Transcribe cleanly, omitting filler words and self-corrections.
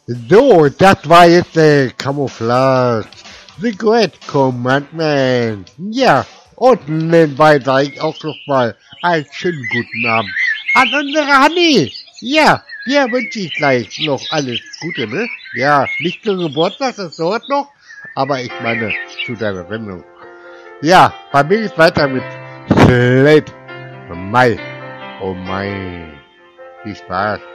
So, das war jetzt Camouflage. The Great Commandment. Ja, und nebenbei sage ich auch noch mal einen schönen guten Abend an unsere Hanni. Ja, dir wünsche ich gleich noch alles Gute, ne? Ja, nicht zum Geburtstag, das dauert noch, aber ich meine zu deiner Sendung. Ja, bei mir geht's weiter mit Slate Mai. Oh mein, viel Spaß.